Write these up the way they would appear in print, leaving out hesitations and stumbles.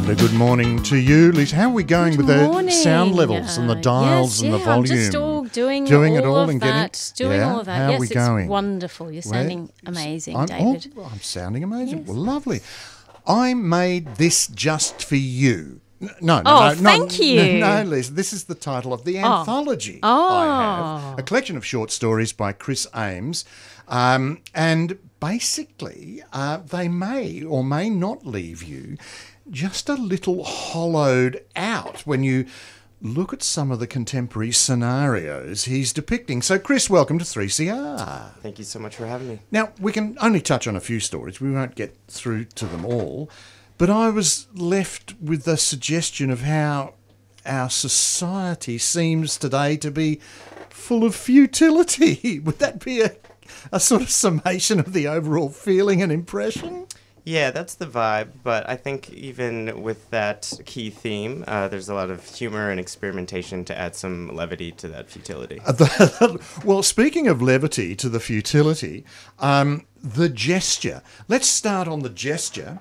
And a good morning to you, Lisa. How are we going with the morning. sound levels and the dials and the volume? I'm just all doing it all all of and that. getting All of that. How Yes, are we it's going? wonderful. You're sounding amazing, I'm David. I'm sounding amazing. Yes. Well, lovely. I made this just for you. No, thank you. No, Lisa. This is the title of the anthology I have. A collection of short stories by Chris Ames. And basically, they may or may not leave you just a little hollowed out when you look at some of the contemporary scenarios he's depicting. So, Chris, welcome to 3CR. Thank you so much for having me. Now, we can only touch on a few stories. We won't get through to them all. But I was left with the suggestion of how our society seems today to be full of futility. Would that be a sort of summation of the overall feeling and impression? Yeah, that's the vibe, but I think even with that key theme, there's a lot of humor and experimentation to add some levity to that futility. Well, speaking of levity to the futility, the gesture. Let's start on the gesture.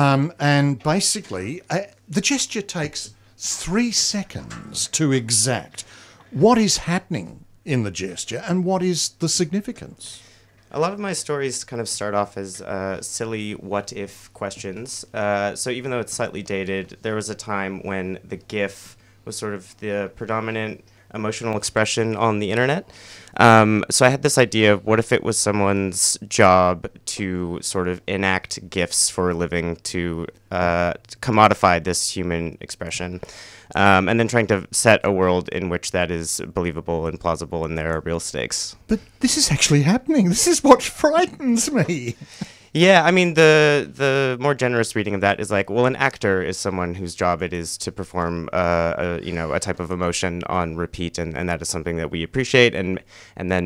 And basically, the gesture takes 3 seconds to exact. What is happening in the gesture and what is the significance? A lot of my stories kind of start off as silly what-if questions. So even though it's slightly dated, there was a time when the GIF was sort of the predominant emotional expression on the internet. So I had this idea of what if it was someone's job to sort of enact GIFs for a living to commodify this human expression. And then trying to set a world in which that is believable and plausible and there are real stakes. But this is actually happening. This is what frightens me. Yeah, I mean, the more generous reading of that is like, well, an actor is someone whose job it is to perform, a type of emotion on repeat, and that is something that we appreciate, and then